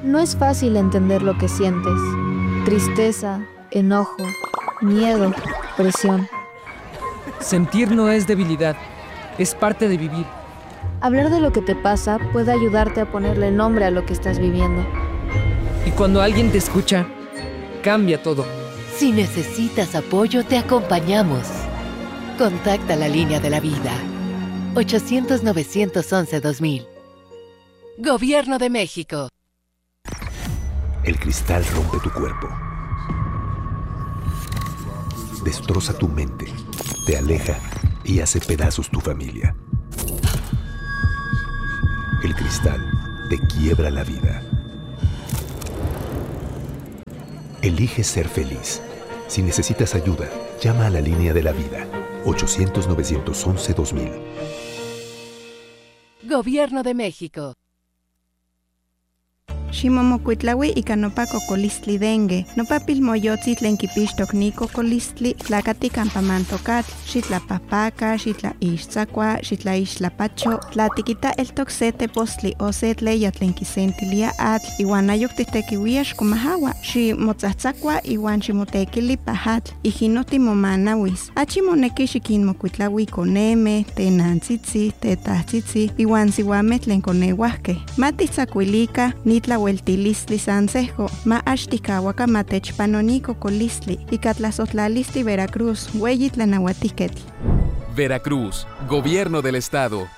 No es fácil entender lo que sientes. Tristeza, enojo, miedo, presión. Sentir no es debilidad, es parte de vivir. Hablar de lo que te pasa puede ayudarte a ponerle nombre a lo que estás viviendo. Y cuando alguien te escucha, cambia todo. Si necesitas apoyo, te acompañamos. Contacta la línea de la vida. 800-911-2000. Gobierno de México. El cristal rompe tu cuerpo. Destroza tu mente, te aleja y hace pedazos tu familia. El cristal te quiebra la vida. Elige ser feliz. Si necesitas ayuda, llama a la línea de la vida. 800-911-2000. Gobierno de México. Ximomokuitlaui ika nopa kokolistli dengue. Nopa pilmoyotzi tlen kipixtok ni kokolistli tlakati kampa mantokatl. Xitlapahpaka, xitlaixtzakua, xitlaixtlapacho. Tlatikita eltok se tepostli o se tleya tlen kisentilia atl. Iwan ayok titekiuia xkomahawa. Ximotzatzakua iwan ximotekili pahatl. Ijino timomanawis. Achi moneki xikinmokuitlaui koneme, tenantzitzi, tetahtzitzi, iwan siuameh tlen koneuahkeh. Matitzakuilika nitla Hueltilistli Sansejo, ma axtikawaka matechpanoni kokolistli, ikatlazotlalistli Veracruz, Hueyitlanauatiketl. Veracruz, Gobierno del Estado.